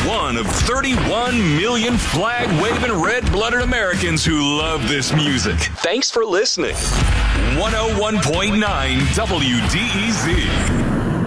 one of 31 million flag-waving red-blooded Americans who love this music. Thanks for listening. 101.9 WDEZ.